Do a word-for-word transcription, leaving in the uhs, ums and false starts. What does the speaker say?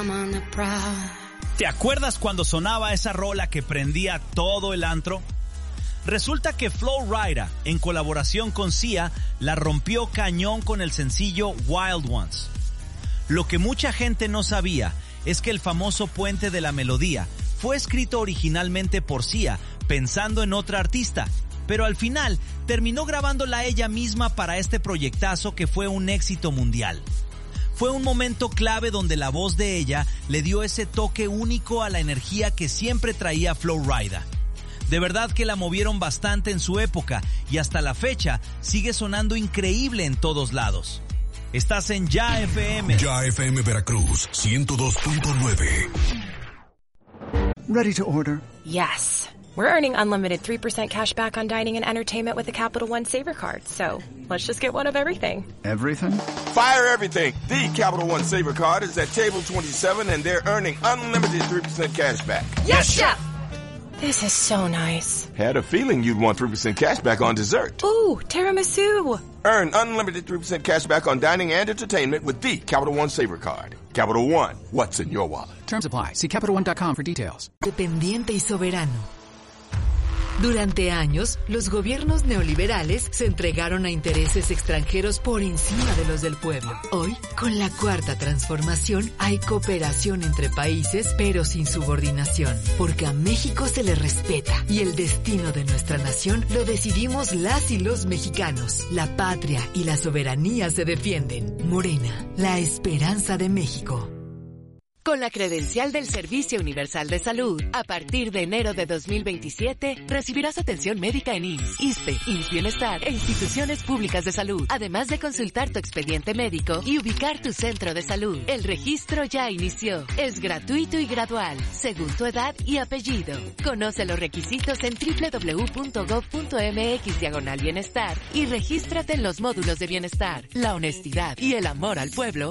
¿Te acuerdas cuando sonaba esa rola que prendía todo el antro? Resulta que Flo Rida, en colaboración con Sia, la rompió cañón con el sencillo Wild Ones. Lo que mucha gente no sabía es que el famoso puente de la melodía fue escrito originalmente por Sia, pensando en otra artista, pero al final terminó grabándola ella misma para este proyectazo que fue un éxito mundial. Fue un momento clave donde la voz de ella le dio ese toque único a la energía que siempre traía Flo Rida. De verdad que la movieron bastante en su época y hasta la fecha sigue sonando increíble en todos lados. Estás en Ya F M. Ya F M Veracruz, ciento dos punto nueve. Ready to order? Yes. We're earning unlimited three percent cash back on dining and entertainment with the Capital One Saver Card. So, let's just get one of everything. Everything? Fire everything. The Capital One Saver Card is at table twenty-seven and they're earning unlimited three percent cash back. Yes, Chef! This is so nice. Had a feeling you'd want three percent cash back on dessert. Ooh, tiramisu. Earn unlimited three percent cash back on dining and entertainment with the Capital One Saver Card. Capital One, what's in your wallet? Terms apply. See Capital One dot com for details. Dependiente y soberano. Durante años, los gobiernos neoliberales se entregaron a intereses extranjeros por encima de los del pueblo. Hoy, con la cuarta transformación, hay cooperación entre países, pero sin subordinación, porque a México se le respeta y el destino de nuestra nación lo decidimos las y los mexicanos. La patria y la soberanía se defienden. Morena, la esperanza de México. Con la credencial del Servicio Universal de Salud, a partir de enero de dos mil veintisiete, recibirás atención médica en I M S S, ISSSTE, I M S S Bienestar e instituciones públicas de salud, además de consultar tu expediente médico y ubicar tu centro de salud. El registro ya inició. Es gratuito y gradual, según tu edad y apellido. Conoce los requisitos en doble u doble u doble u punto gob punto eme equis diagonal bienestar y regístrate en los módulos de bienestar. La honestidad y el amor al pueblo